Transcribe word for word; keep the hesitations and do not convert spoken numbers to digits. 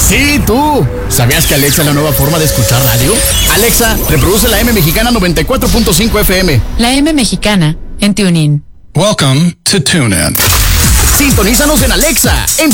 Sí, tú. ¿Sabías que Alexa es la nueva forma de escuchar radio? Alexa, reproduce la M Mexicana noventa y cuatro punto cinco F M. La M Mexicana en TuneIn. Welcome to TuneIn. Sintonízanos en Alexa, en